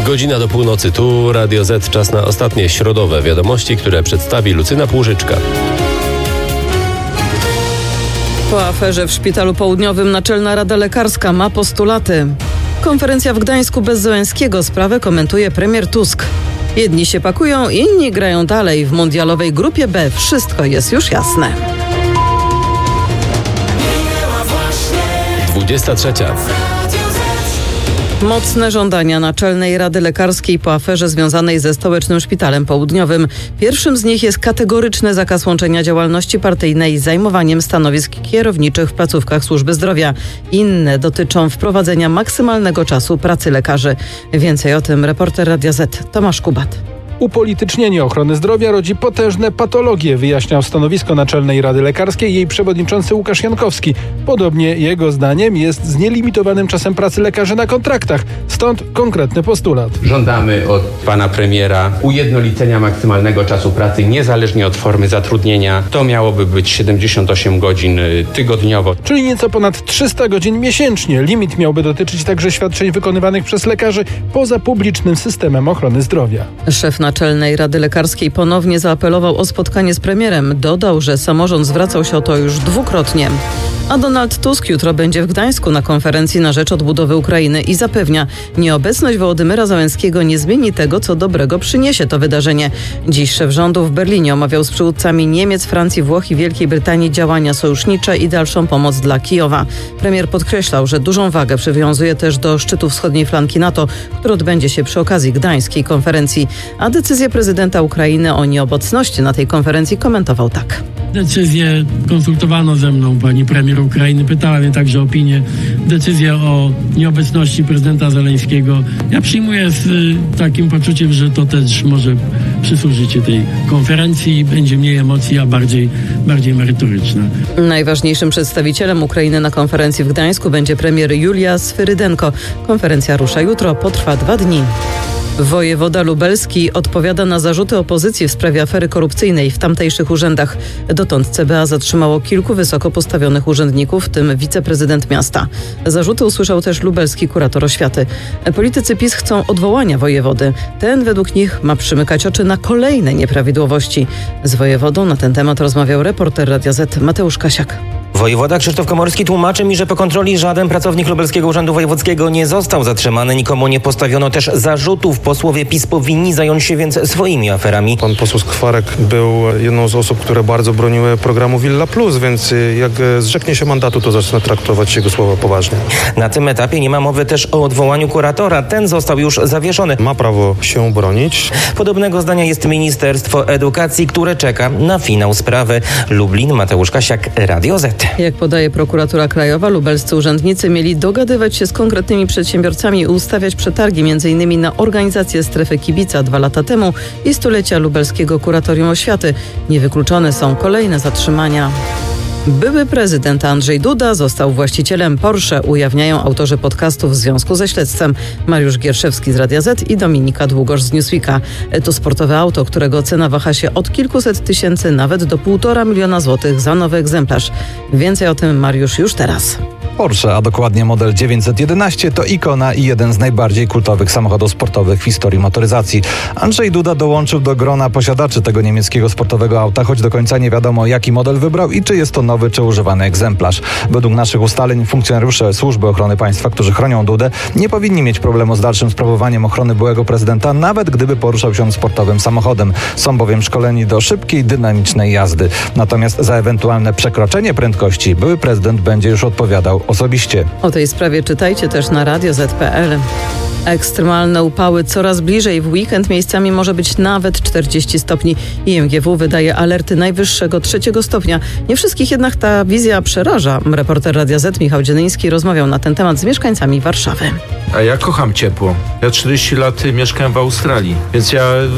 Godzina do północy, tu Radio Z, czas na ostatnie środowe wiadomości, które przedstawi Lucyna Płużyczka. Po aferze w Szpitalu Południowym Naczelna Rada Lekarska ma postulaty. Konferencja w Gdańsku bez Zełenskiego, sprawę komentuje premier Tusk. Jedni się pakują, inni grają dalej. W mundialowej grupie B wszystko jest już jasne. 23. Mocne żądania Naczelnej Rady Lekarskiej po aferze związanej ze Stołecznym Szpitalem Południowym. Pierwszym z nich jest kategoryczny zakaz łączenia działalności partyjnej z zajmowaniem stanowisk kierowniczych w placówkach służby zdrowia. Inne dotyczą wprowadzenia maksymalnego czasu pracy lekarzy. Więcej o tym reporter Radia Z Tomasz Kubat. Upolitycznienie ochrony zdrowia rodzi potężne patologie, wyjaśniał stanowisko Naczelnej Rady Lekarskiej jej przewodniczący Łukasz Jankowski. Podobnie jego zdaniem jest z nielimitowanym czasem pracy lekarzy na kontraktach. Stąd konkretny postulat. Żądamy od pana premiera ujednolicenia maksymalnego czasu pracy niezależnie od formy zatrudnienia. To miałoby być 78 godzin tygodniowo. Czyli nieco ponad 300 godzin miesięcznie. Limit miałby dotyczyć także świadczeń wykonywanych przez lekarzy poza publicznym systemem ochrony zdrowia. Szef Naczelnej Rady Lekarskiej ponownie zaapelował o spotkanie z premierem. Dodał, że samorząd zwracał się o to już dwukrotnie. A Donald Tusk jutro będzie w Gdańsku na konferencji na rzecz odbudowy Ukrainy i zapewnia, nieobecność Wołodymyra Zełenskiego nie zmieni tego, co dobrego przyniesie to wydarzenie. Dziś szef rządu w Berlinie omawiał z przywódcami Niemiec, Francji, Włoch i Wielkiej Brytanii działania sojusznicze i dalszą pomoc dla Kijowa. Premier podkreślał, że dużą wagę przywiązuje też do szczytu wschodniej flanki NATO, który odbędzie się przy okazji gdańskiej konferencji. A decyzję prezydenta Ukrainy o nieobecności na tej konferencji komentował tak. Decyzję konsultowano ze mną, pani premier Ukrainy pytała mnie także o opinię. Decyzję o nieobecności prezydenta Zeleńskiego ja przyjmuję z takim poczuciem, że to też może przysłużyć się tej konferencji. Będzie mniej emocji, a bardziej merytoryczna. Najważniejszym przedstawicielem Ukrainy na konferencji w Gdańsku będzie premier Julia Swyrydenko. Konferencja rusza jutro, potrwa 2 dni. Wojewoda lubelski odpowiada na zarzuty opozycji w sprawie afery korupcyjnej w tamtejszych urzędach. Dotąd CBA zatrzymało kilku wysoko postawionych urzędników, w tym wiceprezydent miasta. Zarzuty usłyszał też lubelski kurator oświaty. Politycy PiS chcą odwołania wojewody. Ten według nich ma przymykać oczy na kolejne nieprawidłowości. Z wojewodą na ten temat rozmawiał reporter Radia Z Mateusz Kasiak. Wojewoda Krzysztof Komorski tłumaczy mi, że po kontroli żaden pracownik Lubelskiego Urzędu Wojewódzkiego nie został zatrzymany, nikomu nie postawiono też zarzutów. Posłowie PiS powinni zająć się więc swoimi aferami. Pan poseł Skwarek był jedną z osób, które bardzo broniły programu Villa Plus, więc jak zrzeknie się mandatu, to zacznę traktować jego słowa poważnie. Na tym etapie nie ma mowy też o odwołaniu kuratora. Ten został już zawieszony. Ma prawo się bronić. Podobnego zdania jest Ministerstwo Edukacji, które czeka na finał sprawy. Lublin, Mateusz Kasiak, Radio Z. Jak podaje prokuratura krajowa, lubelscy urzędnicy mieli dogadywać się z konkretnymi przedsiębiorcami i ustawiać przetargi m.in. na organizację strefy kibica 2 lata temu i stulecia lubelskiego kuratorium oświaty. Niewykluczone są kolejne zatrzymania. Były prezydent Andrzej Duda został właścicielem Porsche, ujawniają autorzy podcastu w związku ze śledztwem. Mariusz Gierszewski z Radia Z i Dominika Długosz z Newsweeka. To sportowe auto, którego cena waha się od kilkuset tysięcy nawet do 1,5 miliona złotych za nowy egzemplarz. Więcej o tym Mariusz już teraz. Porsche, a dokładnie model 911, to ikona i jeden z najbardziej kultowych samochodów sportowych w historii motoryzacji. Andrzej Duda dołączył do grona posiadaczy tego niemieckiego sportowego auta, choć do końca nie wiadomo, jaki model wybrał i czy jest to nowy czy używany egzemplarz. Według naszych ustaleń funkcjonariusze Służby Ochrony Państwa, którzy chronią Dudę, nie powinni mieć problemu z dalszym sprawowaniem ochrony byłego prezydenta, nawet gdyby poruszał się sportowym samochodem. Są bowiem szkoleni do szybkiej, dynamicznej jazdy. Natomiast za ewentualne przekroczenie prędkości były prezydent będzie już odpowiadał osobiście. O tej sprawie czytajcie też na radioz.pl. Ekstremalne upały coraz bliżej. W weekend miejscami może być nawet 40 stopni. IMGW wydaje alerty najwyższego 3 stopnia. Nie wszystkich jednak ta wizja przeraża. Reporter Radia Z Michał Dzienyński rozmawiał na ten temat z mieszkańcami Warszawy. A ja kocham ciepło. Ja 40 lat mieszkałem w Australii, więc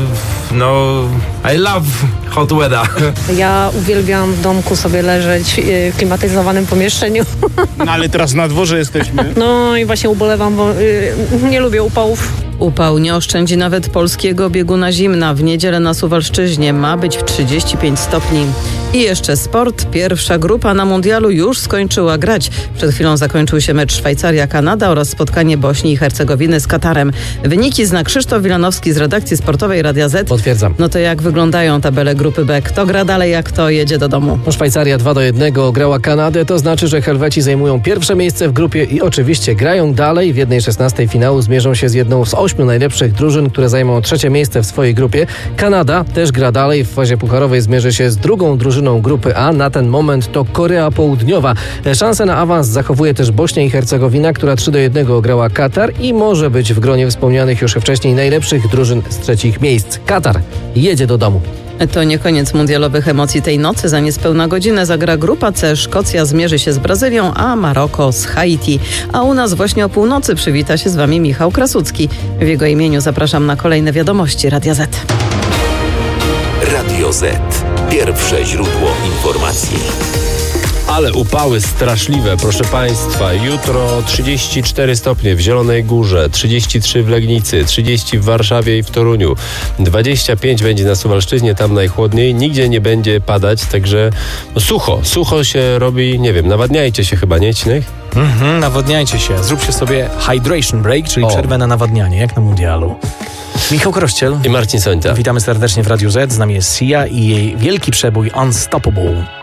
I love hot weather. Ja uwielbiam w domku sobie leżeć w klimatyzowanym pomieszczeniu. No ale teraz na dworze jesteśmy. No i właśnie ubolewam, bo nie lubię upałów. Upał nie oszczędzi nawet polskiego bieguna zimna. W niedzielę na Suwalszczyźnie ma być w 35 stopni. I jeszcze sport. Pierwsza grupa na mundialu już skończyła grać. Przed chwilą zakończył się mecz Szwajcaria-Kanada oraz spotkanie Bośni i Hercegowiny z Katarem. Wyniki zna Krzysztof Wilanowski z redakcji sportowej Radia Z. Potwierdzam. No to jak wyglądają tabele grupy B? Kto gra dalej, a kto jedzie do domu? Szwajcaria 2-1 grała Kanadę, to znaczy, że Helweci zajmują pierwsze miejsce w grupie i oczywiście grają dalej. W 1/16 finału zmierzą się z jedną z 8 najlepszych drużyn, które zajmą trzecie miejsce w swojej grupie. Kanada też gra dalej. W fazie pucharowej zmierzy się z drugą drużyną grupy A. Na ten moment to Korea Południowa. Szansę na awans zachowuje też Bośnia i Hercegowina, która 3-1 grała Katar i może być w gronie wspomnianych już wcześniej najlepszych drużyn z trzecich miejsc. Katar jedzie do domu. To nie koniec mundialowych emocji tej nocy. Za niespełna godzinę zagra grupa C. Szkocja zmierzy się z Brazylią, a Maroko z Haiti. A u nas właśnie o północy przywita się z Wami Michał Krasucki. W jego imieniu zapraszam na kolejne wiadomości Radia Z. Radio Z. Pierwsze źródło informacji. Ale upały straszliwe, proszę Państwa. Jutro 34 stopnie w Zielonej Górze, 33 w Legnicy, 30 w Warszawie i w Toruniu, 25 będzie na Suwalszczyźnie, tam najchłodniej, nigdzie nie będzie padać, także sucho się robi, nie wiem, nawadniajcie się chyba, nie Cinek? Nawadniajcie się, zróbcie sobie hydration break, czyli przerwę na nawadnianie, jak na mundialu. Michał Krościel i Marcin Sońta. Witamy serdecznie w Radiu Z, z nami jest Sia i jej wielki przebój Unstoppable.